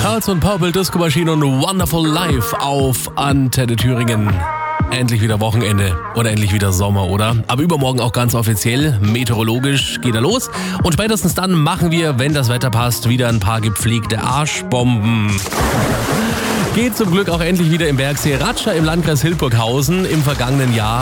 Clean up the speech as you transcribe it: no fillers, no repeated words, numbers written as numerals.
Hearts und Purple Disco Machine und Wonderful Life auf Antenne Thüringen. Endlich wieder Wochenende oder endlich wieder Sommer, oder? Aber übermorgen auch ganz offiziell, meteorologisch geht er los. Und spätestens dann machen wir, wenn das Wetter passt, wieder ein paar gepflegte Arschbomben. Geht zum Glück auch endlich wieder im Bergsee Ratscha im Landkreis Hildburghausen. Im vergangenen Jahr